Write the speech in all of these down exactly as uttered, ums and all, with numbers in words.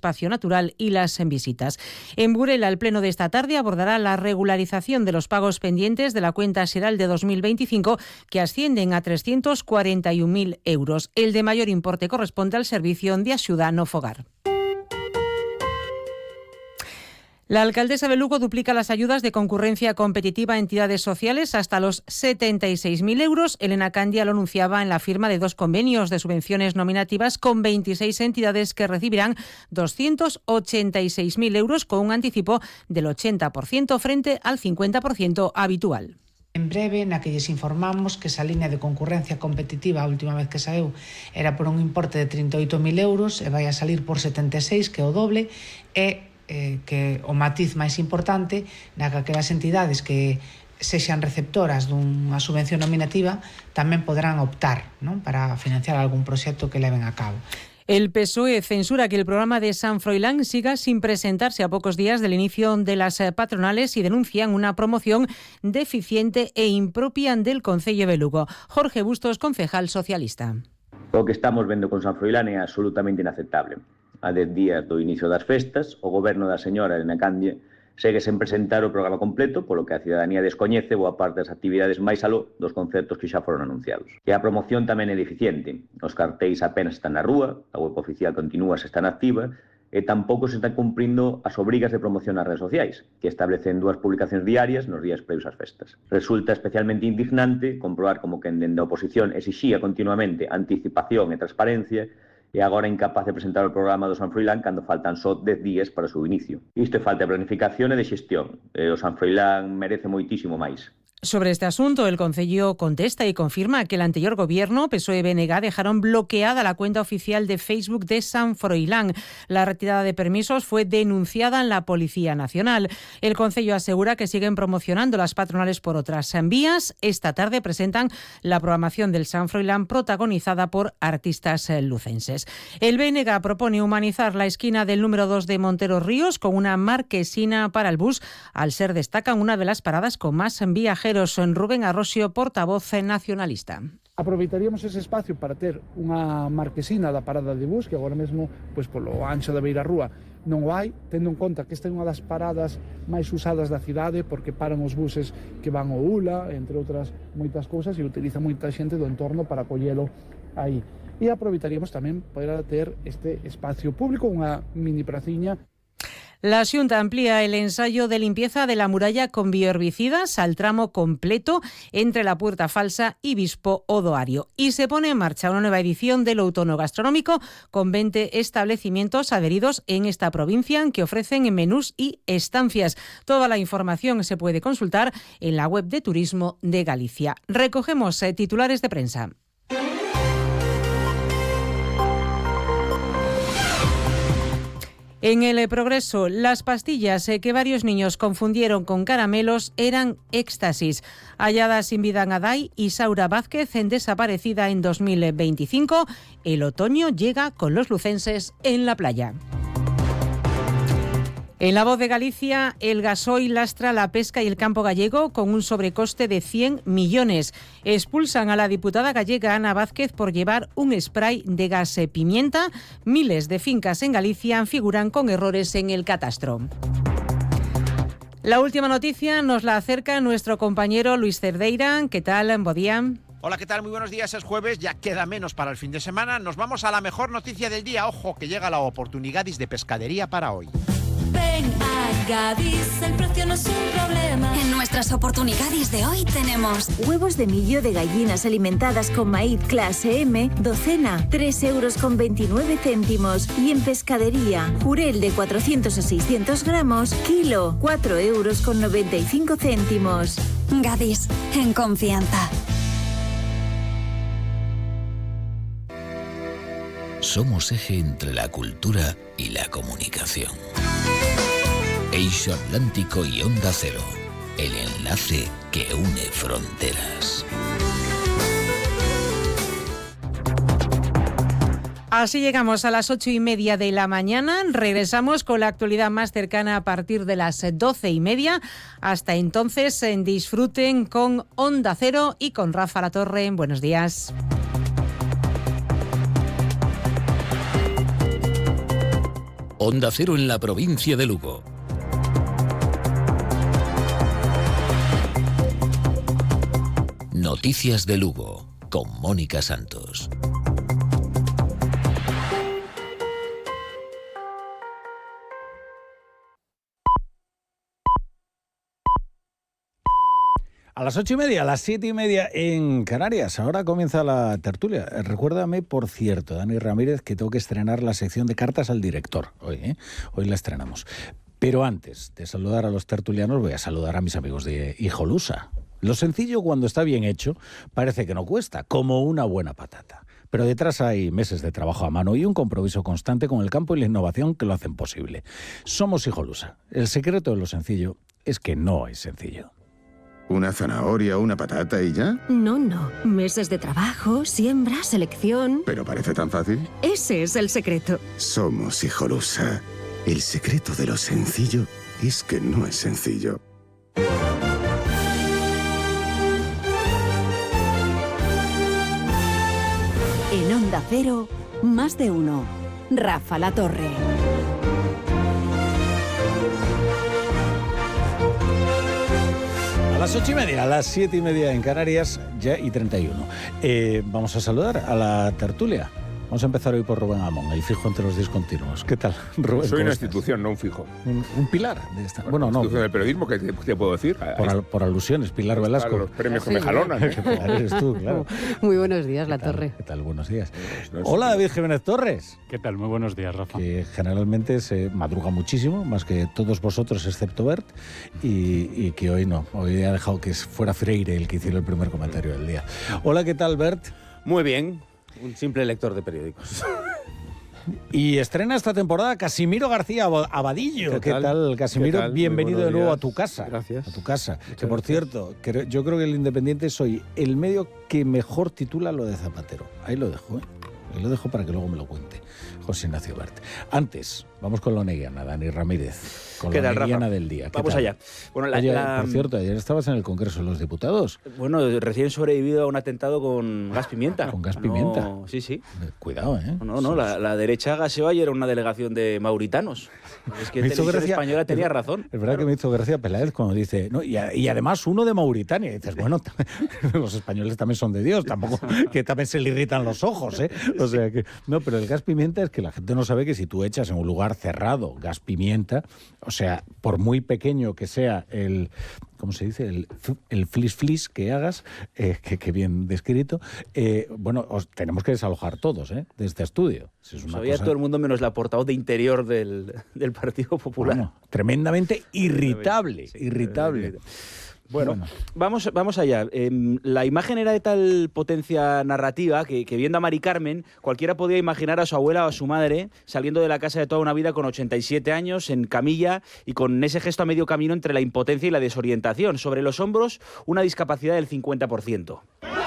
espacio natural y las visitas. En Burela, el pleno de esta tarde abordará la regularización de los pagos pendientes de la cuenta xeral de dos mil veinticinco, que ascienden a trescientos cuarenta y un mil euros. El de mayor importe corresponde al Servicio de Axuda no Fogar. La alcaldesa de Lugo duplica las ayudas de concurrencia competitiva a entidades sociales hasta los setenta y seis mil euros. Elena Candia lo anunciaba en la firma de dos convenios de subvenciones nominativas con veintiséis entidades que recibirán doscientos ochenta y seis mil euros con un anticipo del ochenta por ciento frente al cincuenta por ciento habitual. En breve, na que lles informamos que esa línea de concurrencia competitiva, a última vez que saiu, era por un importe de trinta e oito mil euros e vai a salir por setenta e seis, que é o doble, e eh, que o matiz máis importante na que aquelas entidades que sexan receptoras dunha subvención nominativa tamén poderán optar, non, para financiar algún proxecto que leven a cabo. El P S O E censura que el programa de San Froilán siga sin presentarse a pocos días del inicio de las patronales y denuncian una promoción deficiente e impropia del Concello de Lugo. Jorge Bustos, concejal socialista. O que estamos vendo con San Froilán é absolutamente inaceptable. A dez días do inicio das festas, o goberno da señora Elena Candia segue sen presentar o programa completo, polo que a cidadanía descoñece boa parte das actividades máis aló dos concertos que xa foron anunciados. E a promoción tamén é deficiente. Os cartéis apenas están na rúa, a web oficial continúa se está activa, e tampouco se están cumprindo as obrigas de promoción nas redes sociais, que establecen dúas publicacións diarias nos días previos ás festas. Resulta especialmente indignante comprobar como que dende a oposición exixía continuamente anticipación e transparencia e agora incapaz de presentar o programa do San Froilán cando faltan só dez días para o seu inicio. Isto é falta de planificación e de xestión. E o San Froilán merece moitísimo máis. Sobre este asunto, el Concello contesta y confirma que el anterior gobierno, P S O E y B N G, dejaron bloqueada la cuenta oficial de Facebook de San Froilán. La retirada de permisos fue denunciada en la Policía Nacional. El Concello asegura que siguen promocionando las patronales por otras vías. Esta tarde presentan la programación del San Froilán protagonizada por artistas lucenses. El B N G propone humanizar la esquina del número dos de Montero Ríos con una marquesina para el bus, al ser destacan una de las paradas con más viajeros. En Rubén Arrosio, portavoz nacionalista. Aproveitaríamos ese espacio para ter unha marquesina da parada de bus, que agora mesmo, pois, polo ancho da beira rúa non o hai, tendo en conta que esta é unha das paradas máis usadas da cidade, porque paran os buses que van ao U L A, entre outras moitas cousas, e utiliza moita xente do entorno para collelo aí. E aproveitaríamos tamén para ter este espacio público, unha mini praciña. La Xunta amplía el ensayo de limpieza de la muralla con bioherbicidas al tramo completo entre la Puerta Falsa y Bispo Odoario. Y se pone en marcha una nueva edición del Outono Gastronómico con veinte establecimientos adheridos en esta provincia que ofrecen menús y estancias. Toda la información se puede consultar en la web de Turismo de Galicia. Recogemos eh, titulares de prensa. En el Progreso, las pastillas que varios niños confundieron con caramelos eran éxtasis. Halladas sin vida en Adai, Isaura Vázquez, en desaparecida en dos mil veinticinco. El otoño llega con los lucenses en la playa. En La Voz de Galicia, el gasoil lastra la pesca y el campo gallego con un sobrecoste de cien millones. Expulsan a la diputada gallega Ana Vázquez por llevar un spray de gas pimienta. Miles de fincas en Galicia figuran con errores en el catastro. La última noticia nos la acerca nuestro compañero Luis Cerdeira. ¿Qué tal? Buen día. Hola, ¿qué tal? Muy buenos días, es jueves, ya queda menos para el fin de semana. Nos vamos a la mejor noticia del día. Ojo, que llega la oportunidad de pescadería para hoy. Ven a Gadis, el precio no es un problema. En nuestras oportunidades de hoy tenemos huevos de millo de gallinas alimentadas con maíz clase M, docena, tres euros con veintinueve céntimos. Y en pescadería, jurel de cuatrocientos a seiscientos gramos, kilo, cuatro euros con noventa y cinco céntimos. Gadis, en confianza. Somos eje entre la cultura y la comunicación. Eixo Atlántico y Onda Cero, el enlace que une fronteras. Así llegamos a las ocho y media de la mañana. Regresamos con la actualidad más cercana a partir de las doce y media. Hasta entonces, disfruten con Onda Cero y con Rafa Latorre. Buenos días. Onda Cero en la provincia de Lugo. Noticias de Lugo, con Mónica Santos. A las ocho y media, a las siete y media en Canarias. Ahora comienza la tertulia. Recuérdame, por cierto, Dani Ramírez, que tengo que estrenar la sección de cartas al director. Hoy, ¿eh? Hoy la estrenamos. Pero antes de saludar a los tertulianos, voy a saludar a mis amigos de Hijolusa. Lo sencillo, cuando está bien hecho, parece que no cuesta, como una buena patata. Pero detrás hay meses de trabajo a mano y un compromiso constante con el campo y la innovación que lo hacen posible. Somos Hijolusa. El secreto de lo sencillo es que no es sencillo. ¿Una zanahoria, una patata y ya? No, no. Meses de trabajo, siembra, selección... ¿Pero parece tan fácil? Ese es el secreto. Somos Hijolusa. El secreto de lo sencillo es que no es sencillo. En Onda Cero, más de uno. Rafa La Torre. A las ocho y media, a las siete y media en Canarias, ya y treinta y uno. Eh, vamos a saludar a la tertulia. Vamos a empezar hoy por Rubén Amón, el fijo entre los discontinuos. ¿Qué tal, Rubén? Soy una institución, no un fijo. Un, un pilar de esta. Bueno, bueno no. Institución del periodismo, ¿qué te, te puedo decir? Por, al, por alusiones, Pilar Velasco. Los premios que me jalonan. ¿Eh? Eres tú, claro. Muy buenos días, La ¿Qué tal, Torre. ¿Qué tal? Buenos días. No, no, Hola, David Jiménez Torres. ¿Qué tal? Muy buenos días, Rafa. Que generalmente se madruga muchísimo, más que todos vosotros, excepto Bert, y, y que hoy no. Hoy ha dejado que fuera Freire el que hiciera el primer comentario del día. Hola, ¿qué tal, Bert? Muy bien. Un simple lector de periódicos. Y estrena esta temporada Casimiro García Abadillo. ¿Qué tal, ¿Qué tal Casimiro? ¿Qué tal? Bienvenido de nuevo días. a tu casa. Gracias. A tu casa. Muchas que por gracias. cierto, que yo creo que el Independiente soy el medio que mejor titula lo de Zapatero. Ahí lo dejo, ¿eh? Ahí lo dejo para que luego me lo cuente José Ignacio Bert. Antes, vamos con la neguiana, Dani Ramírez. Con ¿Qué la tal, neguiana Rafa? del día. Vamos tal? allá. Bueno, la, Oye, la... por cierto, ayer estabas en el Congreso de los Diputados. Bueno, recién sobrevivido a un atentado con gas pimienta. ¿Con gas pimienta? No, sí, sí. Cuidado, ¿eh? No, no, la, la derecha gaseó ayer una delegación de mauritanos. Es que la televisión gracia, española tenía razón. Es verdad claro. que me hizo gracia Peláez cuando dice, no, y, a, y además uno de Mauritania. Y dices, bueno, los españoles también son de Dios, tampoco que también se le irritan los ojos, ¿eh? O sea que, no, pero el gas pimienta es que la gente no sabe que si tú echas en un lugar cerrado gas pimienta, o sea, por muy pequeño que sea el, ¿cómo se dice? El, el flis flis que hagas, eh, que, que bien descrito, eh, bueno, os tenemos que desalojar todos, ¿eh? De este estudio. Si es una Sabía cosa... todo el mundo menos la portavoz de Interior del, del Partido Popular. Bueno, tremendamente irritable, sí, irritable. irritable. Bueno, bueno, Vamos, vamos allá. Eh, la imagen era de tal potencia narrativa que, que viendo a Mari Carmen, cualquiera podía imaginar a su abuela o a su madre saliendo de la casa de toda una vida con ochenta y siete años, en camilla y con ese gesto a medio camino entre la impotencia y la desorientación. Sobre los hombros, una discapacidad del cincuenta por ciento.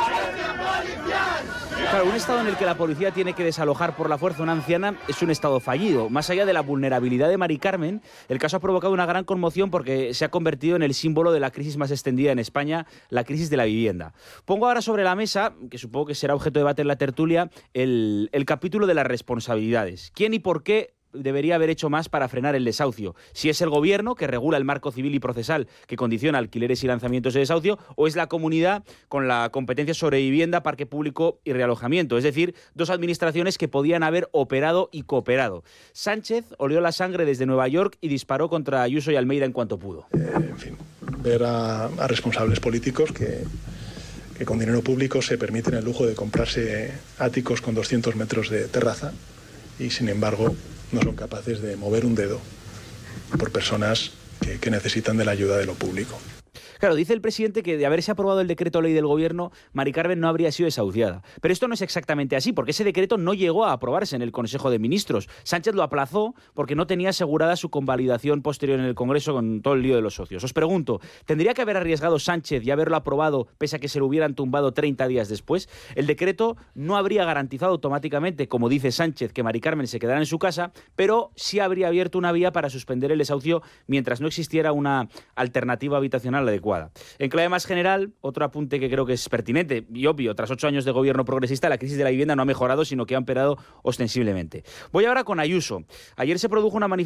Claro, un estado en el que la policía tiene que desalojar por la fuerza a una anciana es un estado fallido. Más allá de la vulnerabilidad de Mari Carmen, el caso ha provocado una gran conmoción porque se ha convertido en el símbolo de la crisis más extendida en España, la crisis de la vivienda. Pongo ahora sobre la mesa, que supongo que será objeto de debate en la tertulia, el, el capítulo de las responsabilidades. ¿Quién y por qué debería haber hecho más para frenar el desahucio? Si es el gobierno, que regula el marco civil y procesal que condiciona alquileres y lanzamientos de desahucio, o es la comunidad con la competencia sobre vivienda, parque público y realojamiento. Es decir, dos administraciones que podían haber operado y cooperado. Sánchez olió la sangre desde Nueva York y disparó contra Ayuso y Almeida en cuanto pudo. Eh, en fin, ver a, a responsables políticos que, que con dinero público se permiten el lujo de comprarse áticos con doscientos metros de terraza y, sin embargo, no son capaces de mover un dedo por personas que, que necesitan de la ayuda de lo público. Claro, dice el presidente que de haberse aprobado el decreto ley del gobierno, Mari Carmen no habría sido desahuciada. Pero esto no es exactamente así, porque ese decreto no llegó a aprobarse en el Consejo de Ministros. Sánchez lo aplazó porque no tenía asegurada su convalidación posterior en el Congreso con todo el lío de los socios. Os pregunto, ¿tendría que haber arriesgado Sánchez y haberlo aprobado pese a que se lo hubieran tumbado treinta días después? El decreto no habría garantizado automáticamente, como dice Sánchez, que Mari Carmen se quedara en su casa, pero sí habría abierto una vía para suspender el desahucio mientras no existiera una alternativa habitacional adecuada. adecuada. En clave más general, otro apunte que creo que es pertinente y obvio, tras ocho años de gobierno progresista, la crisis de la vivienda no ha mejorado, sino que ha empeorado ostensiblemente. Voy ahora con Ayuso. Ayer se produjo una manifestación